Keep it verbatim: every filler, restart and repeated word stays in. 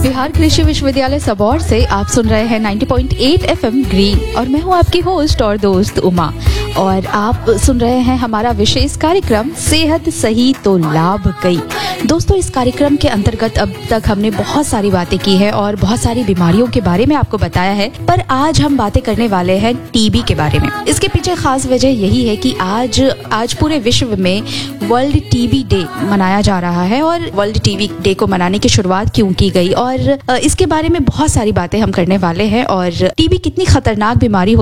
बिहार कृषि विश्वविद्यालय सबौर से आप सुन रहे हैं नब्बे पॉइंट आठ एफएम ग्रीन और मैं हूं आपकी होस्ट और दोस्त उमा। और आप सुन रहे हैं हमारा विशेष कार्यक्रम सेहत सही तो लाभ कई। दोस्तों, इस कार्यक्रम के अंतर्गत अब तक हमने बहुत सारी बातें की है और बहुत सारी बीमारियों के बारे में आपको बताया है, पर आज हम बातें करने वाले हैं टीबी के बारे में। इसके पीछे खास वजह यही है कि आज आज पूरे विश्व में वर्ल्ड टीबी डे मनाया जा रहा है। और वर्ल्ड टीबी डे को मनाने की शुरुआत क्यों की गई और इसके बारे में बहुत सारी बातें हम करने वाले हैं। और टीबी कितनी खतरनाक बीमारी